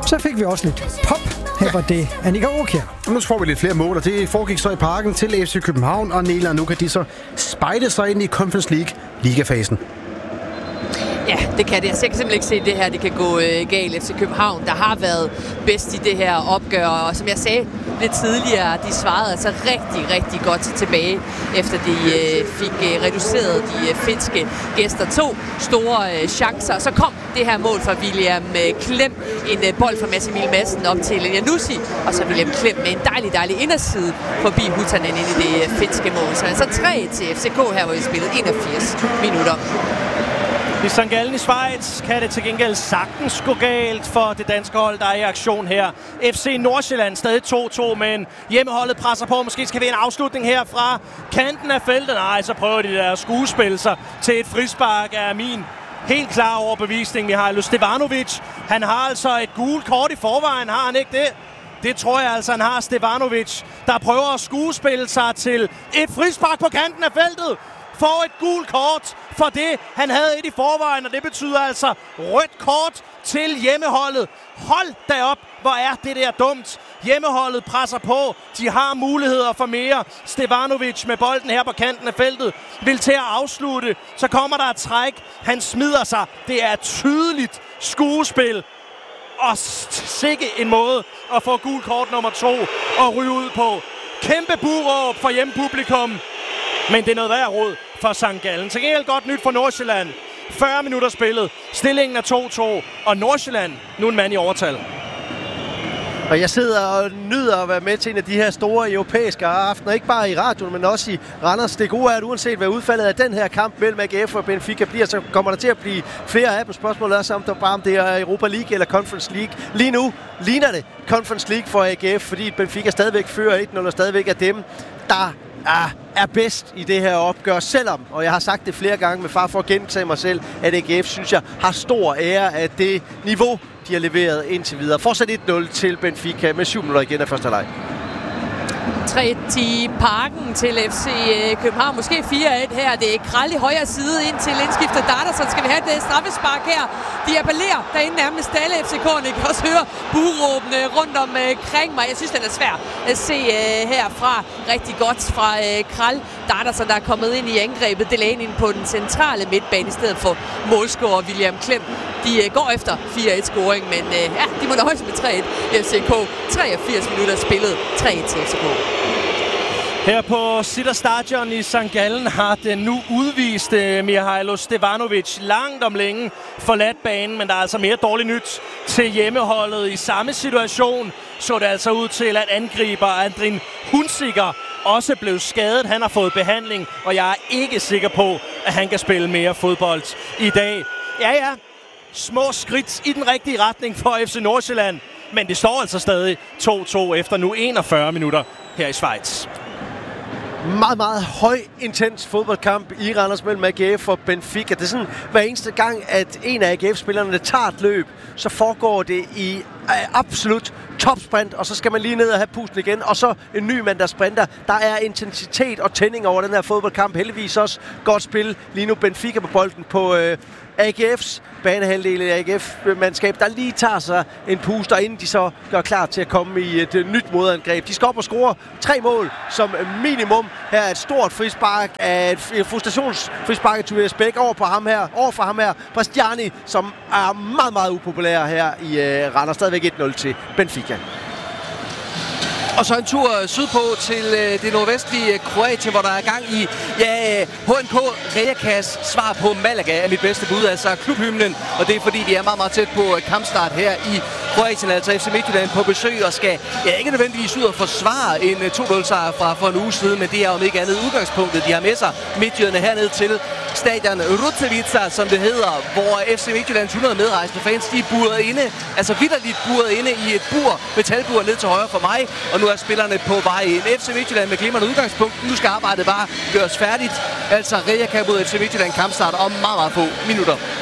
Så fik vi også lidt pop. Her var det Annika Aakjær. Nu får vi lidt flere mål, og det foregik så i Parken til FC København og Nela. Nu kan de så spejde sig ind i Conference League ligafasen. Ja, det kan det. Jeg kan simpelthen ikke se det her, det kan gå galt. FC København, der har været bedst i det her opgør, og som jeg sagde lidt tidligere, de svarede altså rigtig godt tilbage, efter de fik reduceret de finske gæster. 2 store chancer, og så kom det her mål fra William Klem, en bold fra Mads Emil Madsen op til Janussi, og så William Klem med en dejlig inderside forbi Hutanen ind i det finske mål. Så altså 3 til FCK her, hvor vi spillede 81 minutter. I St. Gallen i Schweiz kan det til gengæld sagtens gå galt for det danske hold, der er i aktion her. FC Nordsjælland stadig 2-2, men hjemmeholdet presser på. Måske skal vi en afslutning her fra kanten af feltet. Nej, så prøver de der skuespil sig til et frispark af min helt klar overbevisning. Mihajlo Stevanovic, han har altså et gult kort i forvejen, har han ikke det? Det tror jeg altså, han har. Stevanovic, der prøver at skuespille sig til et frispark på kanten af feltet. Får et gult kort for det, han havde et i forvejen, og det betyder altså rødt kort til hjemmeholdet. Hold da op, hvor er det der dumt. Hjemmeholdet presser på, de har muligheder for mere. Stevanovic med bolden her på kanten af feltet vil til at afslutte. Så kommer der et træk, han smider sig. Det er tydeligt skuespil. Og sikke en måde at få gult kort nummer 2 og ryge ud på. Kæmpe buråb for hjemmepublikum. Men det er noget værd råd for St. Gallen. Til gengæld godt nyt for Nordsjælland. 40 minutter spillet. Stillingen er 2-2. Og Nordsjælland nu en mand i overtal. Og jeg sidder og nyder at være med til en af de her store europæiske aftener. Ikke bare i radioen, men også i Randers. Det gode er, at uanset hvad udfaldet af den her kamp mellem AGF og Benfica bliver, så kommer der til at blive flere af dem. Spørgsmålet er samt om det er Europa League eller Conference League. Lige nu ligner det Conference League for AGF, fordi Benfica stadigvæk fører 1-0 og stadigvæk er dem, der er bedst i det her opgør, selvom, og jeg har sagt det flere gange med far for at gentage mig selv, at AGF, synes jeg, har stor ære af det niveau, de har leveret indtil videre. Fortsat 1-0 til Benfica med 7 minutter igen af første halvleg. 3 i Parken til FC København. Måske 4-1 her. Det er Krall i højre side ind til indskifter Darderson. Skal vi have det straffespark her? De appellerer derinde nærmest alle FCK'erne. I kan også høre buråbene rundt omkring mig. Jeg synes, den er svær at se herfra. Rigtig godt fra Krall. Darderson, der er kommet ind i angrebet. Delaney ind på den centrale midtbane i stedet for målscorer William Klem. De går efter 4-1-scoring, men de må da højst med 3-1 FCK. 83 minutter spillet. 3-1 til FCK. Her på Sitter Stadion i St. Gallen har den nu udviste Mihajlo Stevanovic langt om længe forladt banen, men der er altså mere dårligt nyt til hjemmeholdet. I samme situation så det altså ud til, at angriber Andrin Hunziker også blev skadet. Han har fået behandling, og jeg er ikke sikker på, at han kan spille mere fodbold i dag. Ja, små skridt i den rigtige retning for FC Nordsjælland, men det står altså stadig 2-2 efter nu 41 minutter her i Schweiz. Meget høj, intens fodboldkamp i Randers mellem AGF og Benfica. Det er sådan, hver eneste gang, at en af AGF-spillerne tager et løb, så foregår det i absolut topsprint, og så skal man lige ned og have pusten igen, og så en ny mand, der sprinter. Der er intensitet og tænding over den her fodboldkamp. Heldigvis også godt spil. Lige nu Benfica på bolden på AGF's banehalvdel, AGF-mandskab, der lige tager sig en puster, inden de så gør klar til at komme i et nyt modangreb. De skal op og score 3 mål som minimum. Her er et stort frispark af et frustrationsfrispark af Tobias Bæk over for ham her, Bastiani, som er meget upopulær her i Randers. Stadigvæk 1-0 til Benfica. Og så en tur sydpå til det nordvestlige Kroatien, hvor der er gang i HNK Rijeka's svar på Malaga er mit bedste bud, altså klubhymnen. Og det er fordi, de er meget tæt på kampstart her i Kroatien, altså FC Midtjylland på besøg og skal ikke nødvendigvis ud og forsvare en 2-0-sejr fra for en uge siden, men det er om ikke andet udgangspunktet. De har med sig midtjyderne herned til stadion Rutsevica, som det hedder, hvor FC Midtjyllands 100 medrejsende fans, de er buret inde, altså vitterligt buret inde i et bur, metalbur ned til højre for mig, og nu er spillerne på vej ind. FC Midtjylland med glimrende udgangspunkt. Nu skal arbejdet bare gøres færdigt. Altså Rijeka mod FC Midtjylland kampstart om meget få minutter.